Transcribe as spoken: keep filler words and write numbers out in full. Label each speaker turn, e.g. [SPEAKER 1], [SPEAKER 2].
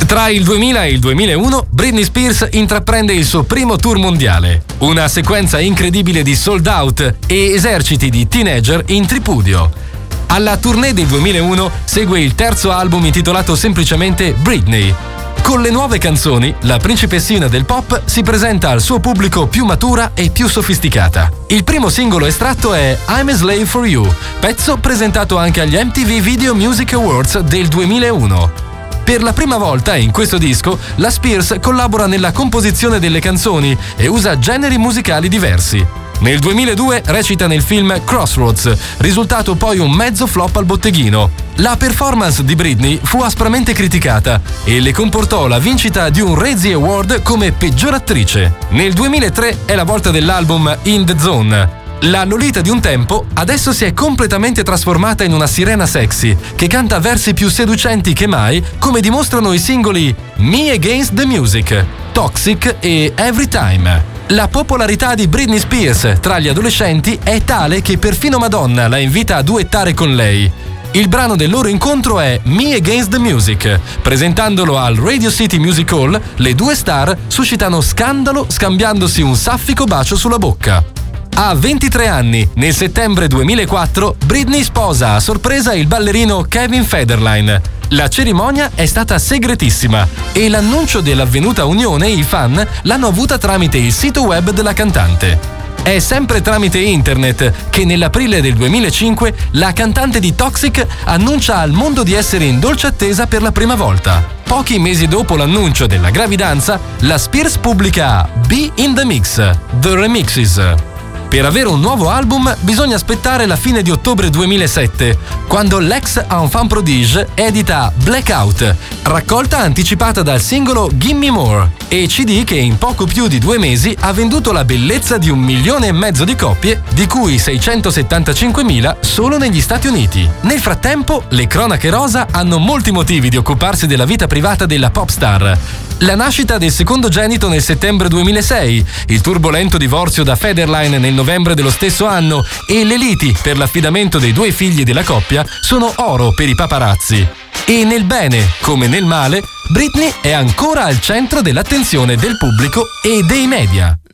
[SPEAKER 1] Tra il duemila e il duemilauno, Britney Spears intraprende il suo primo tour mondiale. Una sequenza incredibile di sold out e eserciti di teenager in tripudio. Alla tournée del duemilauno segue il terzo album intitolato semplicemente Britney. Con le nuove canzoni, la principessina del pop si presenta al suo pubblico più matura e più sofisticata. Il primo singolo estratto è I'm a Slave for You, pezzo presentato anche agli M T V Video Music Awards del duemilauno. Per la prima volta in questo disco, la Spears collabora nella composizione delle canzoni e usa generi musicali diversi. Nel duemiladue recita nel film Crossroads, risultato poi un mezzo flop al botteghino. La performance di Britney fu aspramente criticata e le comportò la vincita di un Razzie Award come peggior attrice. Nel duemilatré è la volta dell'album In the Zone. La Lolita di un tempo adesso si è completamente trasformata in una sirena sexy che canta versi più seducenti che mai, come dimostrano i singoli Me Against the Music, Toxic e Every Time. La popolarità di Britney Spears tra gli adolescenti è tale che perfino Madonna la invita a duettare con lei. Il brano del loro incontro è Me Against the Music. Presentandolo al Radio City Music Hall, le due star suscitano scandalo scambiandosi un saffico bacio sulla bocca. A ventitré anni, nel settembre duemilaquattro, Britney sposa a sorpresa il ballerino Kevin Federline. La cerimonia è stata segretissima e l'annuncio dell'avvenuta unione i fan l'hanno avuta tramite il sito web della cantante. È sempre tramite internet che nell'aprile del duemilacinque la cantante di Toxic annuncia al mondo di essere in dolce attesa per la prima volta. Pochi mesi dopo l'annuncio della gravidanza, la Spears pubblica Be in the Mix, The Remixes. Per avere un nuovo album bisogna aspettare la fine di ottobre duemilasette, quando l'ex enfant prodige edita Blackout, raccolta anticipata dal singolo Gimme More, e C D che in poco più di due mesi ha venduto la bellezza di un milione e mezzo di copie, di cui seicentosettantacinquemila solo negli Stati Uniti. Nel frattempo, le cronache rosa hanno molti motivi di occuparsi della vita privata della pop star. La nascita del secondogenito nel settembre duemilasei, il turbolento divorzio da Federline nel novembre dello stesso anno e le liti per l'affidamento dei due figli della coppia sono oro per i paparazzi. E nel bene come nel male, Britney è ancora al centro dell'attenzione del pubblico e dei media.